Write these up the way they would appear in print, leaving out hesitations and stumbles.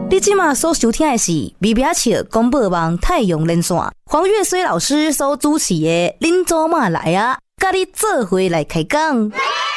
你即马所收听的是微微笑广播网太阳连线，黄月水老师所主持的恁祖妈来啊，甲你做伙来开讲。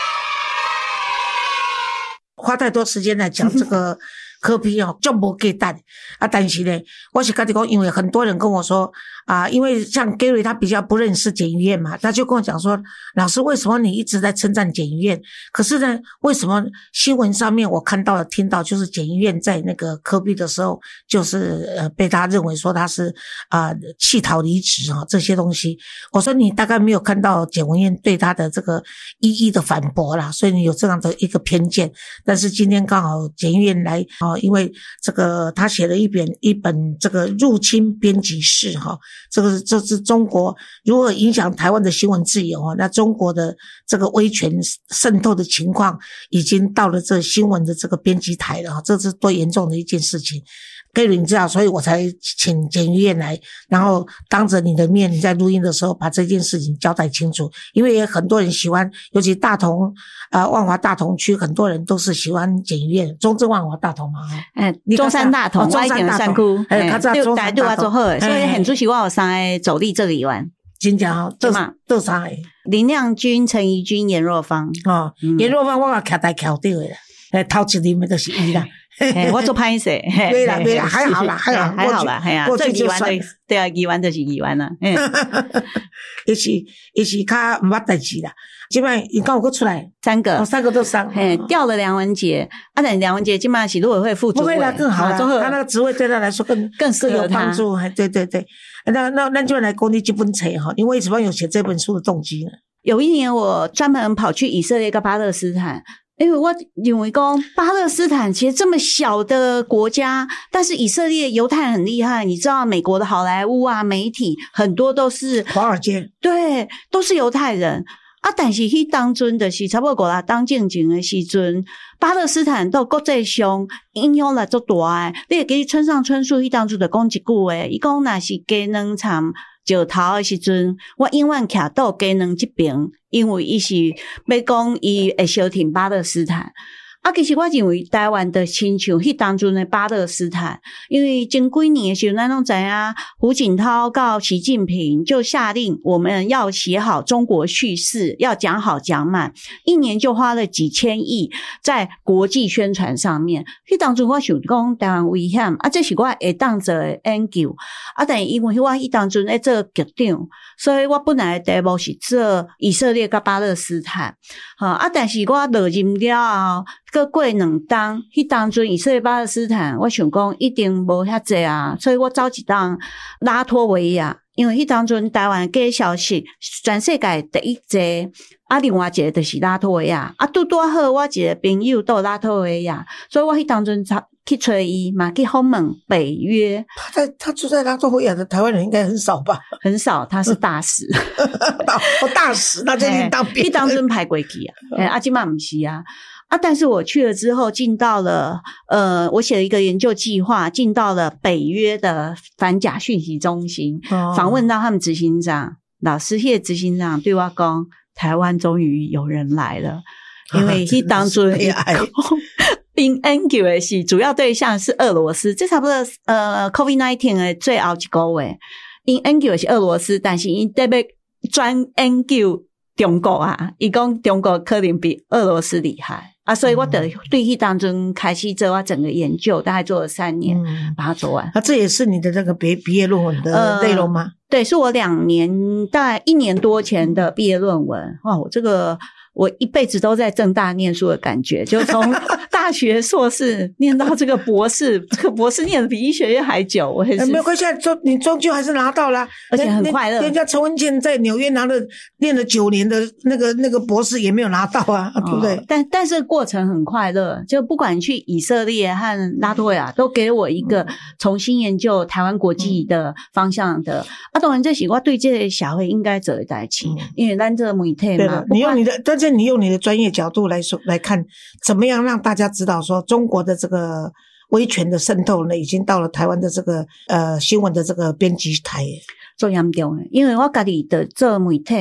花太多时间来讲这个科批哦，就无简单啊。但是呢，我是跟你讲，因为很多人跟我说啊，因为像 Gary 他比较不认识检医院嘛，他就跟我讲说，老师为什么你一直在称赞检医院？可是呢，为什么新闻上面我看到了听到，就是检医院在那个科批的时候，就是被他认为说他是弃逃离职啊这些东西。我说你大概没有看到检文院对他的这个一一的反驳啦，所以你有这样的一个偏见。但是今天刚好检医院来因为这个他写了一本这个入侵编辑室这是中国如何影响台湾的新闻自由那中国的这个威权渗透的情况已经到了这新闻的这个编辑台了这是多严重的一件事情。Gary 你知道，所以我才请检医院来，然后当着你的面，你在录音的时候把这件事情交代清楚。因为很多人喜欢，尤其大同万华大同区，很多人都是喜欢检医院。中正万华大同嘛， 中山大同， 中山大同， 他知道中山大同，所以很主席我有3个走力这个议员。 真正这3个， 林亮君、陈怡君、颜若芳。 颜若芳我也徛台徛对啦，头一任的就是伊啦。 我做拍摄， 对啦，还好啦，还好啦， 哎呀，这议员的对啊，议员就是议员啦， 也是较唔捌代志啦。即摆伊敢有搁出来 3个 ，3个都上， 调了梁文杰，但梁文杰今摆是陆委会副主委， 不会啦，更好啦，他那个职位对他来说更有帮助，对对对。那就来讲你这本册哈，你为什么有写这本书的动机呢？ 有一年我专门跑去以色列跟巴勒斯坦。因为我认为说巴勒斯坦其实这么小的国家，但是以色列犹太人很厉害，你知道美国的好莱坞啊媒体很多都是华尔街， 对，都是犹太人啊。但是迄当阵就是差不多5-6当政前的时阵，巴勒斯坦到国际上影响力足大的。你会记得村上春树迄当阵就讲一句话，伊讲若是鸡卵掺石头的时阵，我永远徛到鸡卵这边，因为伊是要讲伊会相挺巴勒斯坦。其实我认为台湾的亲像迄当阵的巴勒斯坦，因为前几年的时候咱拢知影，胡锦涛告习近平就下令我们要写好中国叙事，要讲好讲满，1年就花了几千亿在国际宣传上面。迄当阵我想讲台湾危险，这是我会当做的研究，但是因为我迄当阵在做局长，所以我本来的题目是做以色列跟巴勒斯坦，但是我落任了后。过2当，迄当阵以色列巴勒斯坦，我想讲一定无遐济啊，所以我找一当拉脱维亚，因为迄当阵台湾假消息，全世界第一个，另外一个就是拉脱维亚，拄好我一个朋友都拉脱维亚，所以我迄当阵去找伊嘛，去访问北约。 他住在拉脱维亚的台湾人应该很少吧？ 很少，他是大使。 大使，那就去当兵。 迄当阵派过去啊，现在不是啊。但是我去了之后进到了我写了一个研究计划，进到了北约的反假讯息中心，访问到他们执行长，老师迄个执行长对我讲，台湾终于有人来了，因为迄当阵因研究的是主要对象是俄罗斯，这差不多COVID-19 的最后一个月，因研究的是俄罗斯，但是因特别专研究中国啊，伊讲中国可能比俄罗斯厉害所以我对迄当中开始做我整个研究，大概做了3年，把它做完。 这也是你的那个毕业论文的内容吗？ 对，是我2年，大概1年多前的毕业论文。我一辈子都在政大念书的感觉，就从大学硕士念到这个博士，这个博士念的比医学院还久。我也是没有关系，你终究还是拿到了， 而且很快乐。 人家陈文茜在纽约念了9年的那个博士也没有拿到啊，对不对？ 但是过程很快乐，就不管去以色列和拉脱维亚，都给我一个重新研究台湾国际的方向的。当然这是我对这个社会应该做的代志，因为咱这个媒体嘛， 你用你的专业角度来看，怎么样让大家知道说中国的这个威权的渗透呢，已经到了台湾的这个新闻的这个编辑台。 最严重的，因为我家己的做媒体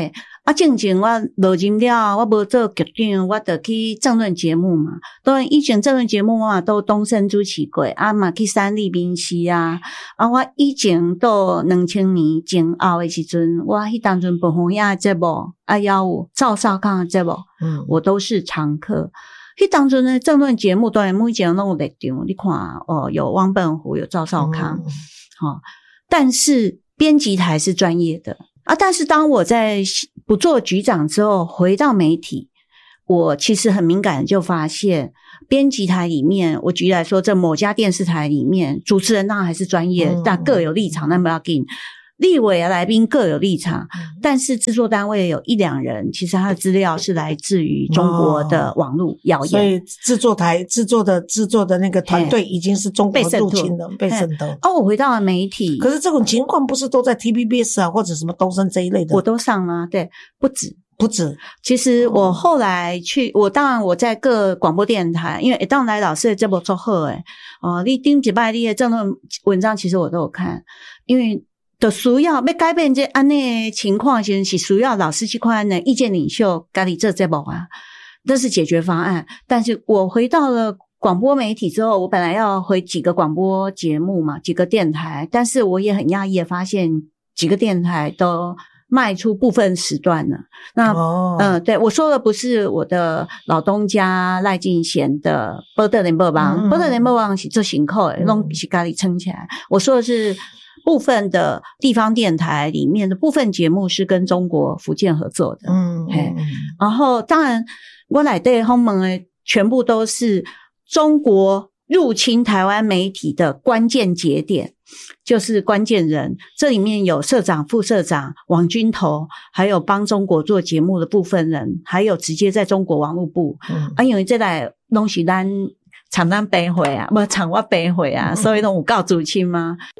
正经我落任了，我无做局长，我就去政论节目嘛。当然以前政论节目我嘛都东升主持过，嘛去三立宾溪啊。我以前到2000年前后的时阵，我迄当阵本红亚节目，还有赵少康的节目，我都是常客。迄当阵呢，政论节目当然每一个拢有立场，你看有汪笨湖，有赵少康，但是编辑台是专业的。但是当我在不做局长之后回到媒体，我其实很敏感就发现编辑台里面，我举例来说，这某家电视台里面主持人当然还是专业，但各有立场，那不要紧。立委来宾各有立场，但是制作单位有一两人，其实他的资料是来自于中国的网络谣言， 所以制作的那个团队已经是中国入侵的，被渗透。 我回到了媒体， 可是这种情况不是都在 TVBS 啊，或者什么东森这一类的， 我都上了，对，不止。其实我后来当然我在各广播电台，因为当来老师的节目做好你顶一摆你的政论文章其实我都有看，因为就需要改变这安内情况，其实是需要老师去看的意见领袖家里这节目啊，这是解决方案。但是我回到了广播媒体之后，我本来要回几个广播节目嘛，几个电台，但是我也很讶异的发现几个电台都卖出部分时段了。那对，我说的不是我的老东家赖敬贤的报道联播网，报道联播网是做辛苦的，弄是家里撑起来。我说的是部分的地方电台里面的部分节目是跟中国福建合作的，然后当然我来对访问的全部都是中国入侵台湾媒体的关键节点，就是关键人，这里面有社长、副社长、网军头，还有帮中国做节目的部分人，还有直接在中国网络部，因为这来东西咱厂咱背回啊，不厂我背回啊，所以都有告主亲吗？